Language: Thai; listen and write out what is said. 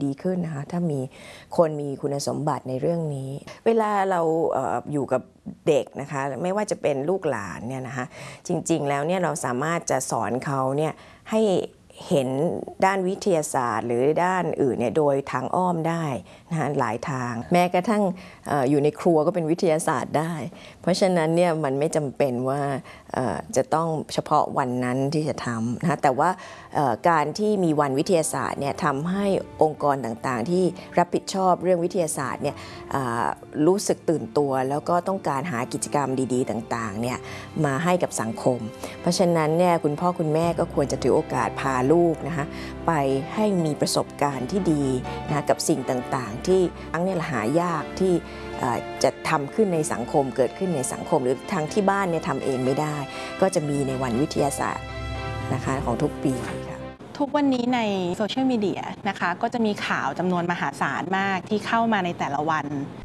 ดีขึ้นนะคะถ้ามีคนมีคุณสมบัติในเรื่องนี้เวลาเราอยู่กับเด็กนะคะไม่ว่าจะเป็นลูกหลานเนี่ยนะคะจริงๆแล้วเนี่ยเราสามารถจะสอนเขาเนี่ยให้เห็นด้านวิทยาศาสตร์หรือด้านอื่นเนี่ยโดยทางอ้อมได้นะคะหลายทางแม้กระทั่งอยู่ในครัวก็เป็นวิทยาศาสตร์ได้เพราะฉะนั้นเนี่ยมันไม่จำเป็นว่าจะต้องเฉพาะวันนั้นที่จะทำนะคะแต่ว่าการที่มีวันวิทยาศาสตร์เนี่ยทำให้องค์กรต่างๆที่รับผิดชอบเรื่องวิทยาศาสตร์เนี่ยรู้สึกตื่นตัวแล้วก็ต้องการหากิจกรรมดีๆต่างๆเนี่ยมาให้กับสังคมเพราะฉะนั้นเนี่ยคุณพ่อคุณแม่ก็ควรจะถือโอกาสพาลูกนะคะไปให้มีประสบการณ์ที่ดีนะกับสิ่งต่างๆที่ทั้งเนี่ยหายากที่จะทำขึ้นในสังคมเกิดขึ้นในสังคมหรือทางที่บ้านเนี่ยทำเองไม่ได้ก็จะมีในวันวิทยาศาสตร์นะคะของทุกปีค่ะทุกวันนี้ในโซเชียลมีเดียนะคะก็จะมีข่าวจำนวนมหาศาลมากที่เข้ามาในแต่ละวัน